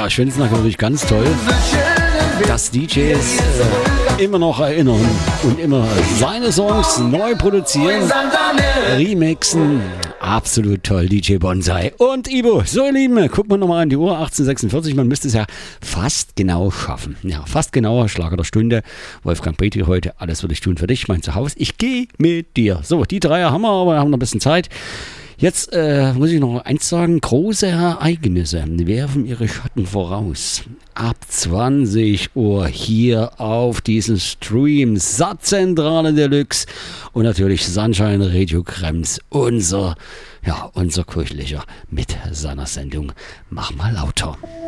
Ja, ich finde es natürlich ganz toll, dass DJs immer noch erinnern und immer seine Songs neu produzieren, remixen. Absolut toll, DJ Bonsai und Ivo. So, ihr Lieben, gucken wir nochmal an die Uhr, 18:46. Man müsste es ja fast genau schaffen. Ja, fast genauer, Schlager der Stunde. Wolfgang Petri heute, alles würde ich tun für dich, mein Zuhause. Ich gehe mit dir. So, die Dreier haben wir, aber wir haben noch ein bisschen Zeit. Jetzt muss ich noch eins sagen, große Ereignisse werfen ihre Schatten voraus. Ab 20 Uhr hier auf diesem Stream Satzzentrale Deluxe und natürlich Sunshine Radio Krems, unser kirchlicher mit seiner Sendung Mach mal lauter.